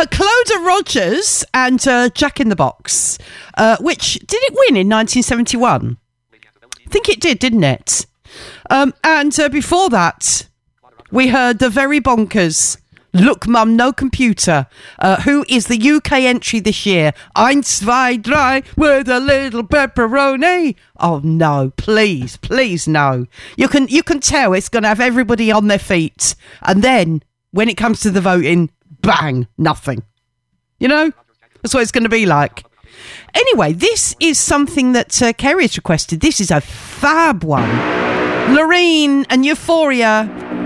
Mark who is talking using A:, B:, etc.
A: Cloda Rogers and Jack in the Box, which, did it win in 1971? I think it did, didn't it? And before that, we heard the very bonkers Look Mum, No Computer, who is the UK entry this year. Ein, zwei, drei, with a little pepperoni. Oh no, please no. You can tell it's going to have everybody on their feet. And then, when it comes to the voting, bang, nothing. You know? That's what it's going to be like. Anyway, this is something that Kerry has requested. This is a fab one. Loreen and Euphoria.